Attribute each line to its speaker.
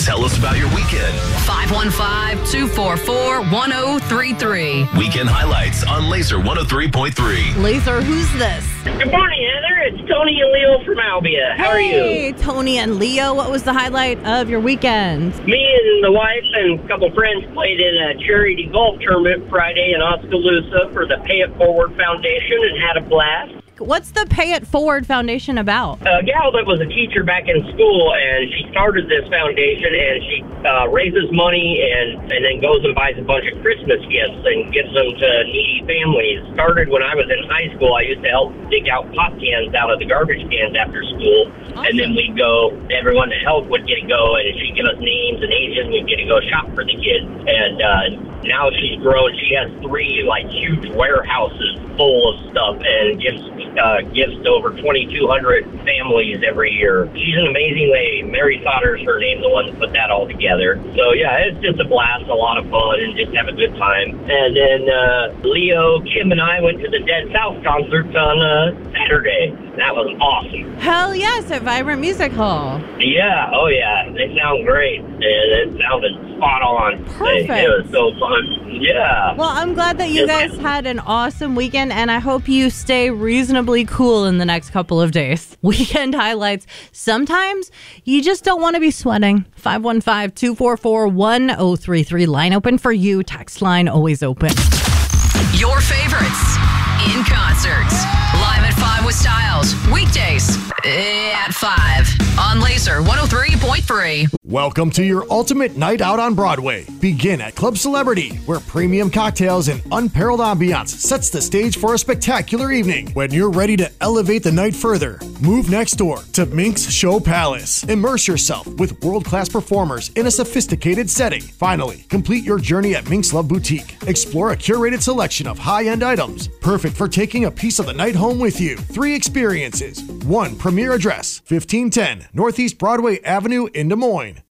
Speaker 1: Tell us about your weekend.
Speaker 2: 515-244-1033.
Speaker 1: Weekend highlights on Laser 103.3.
Speaker 3: Laser, who's this?
Speaker 4: Good morning, Heather. It's Tony and Leo from Albia. How are you?
Speaker 3: Hey, Tony and Leo. What was the highlight of your weekend?
Speaker 4: Me and the wife and a couple friends played in a charity golf tournament Friday in Oskaloosa for the Pay It Forward Foundation and had a blast.
Speaker 3: What's the Pay It Forward Foundation about?
Speaker 4: A gal that was a teacher back in school, and she started this foundation, and she raises money and then goes and buys a bunch of Christmas gifts and gives them to needy families. Started when I was in high school. I used to help dig out pop cans out of the garbage cans after school. Awesome. And then we'd go, everyone to help would get to go, and she'd give us names and ages, and we'd get to go shop for the kids. And now she's grown. She has 3 huge warehouses full of stuff and gives gifts to over 2,200 families every year. She's an amazing lady. Mary Sauter's her name, the one that put that all together. So yeah, it's just a blast, a lot of fun, and just have a good time. And then Leo, Kim, and I went to the Dead South concerts on Saturday. That was awesome.
Speaker 3: Hell yes, at Vibrant Music Hall.
Speaker 4: Yeah, oh yeah, they sound great. And it sounded spot on.
Speaker 3: Perfect.
Speaker 4: It was so fun. Yeah.
Speaker 3: Well, I'm glad that you guys had an awesome weekend, and I hope you stay reasonably cool in the next couple of days. Weekend highlights. Sometimes you just don't want to be sweating. 515-244-1033. Line open for you. Text line always open.
Speaker 2: Your favorites in concert. Live at 5 with Styles. Weekdays at 5 on Laser 103.3.
Speaker 5: Welcome to your ultimate night out on Broadway. Begin at Club Celebrity, where premium cocktails and unparalleled ambiance sets the stage for a spectacular evening. When you're ready to elevate the night further, move next door to Minx Show Palace. Immerse yourself with world-class performers in a sophisticated setting. Finally, complete your journey at Minx Love Boutique. Explore a curated selection of high-end items, perfect for taking a piece of the night home with you. 3 experiences, 1 premier address, 1510 Northeast Broadway Avenue in Des Moines.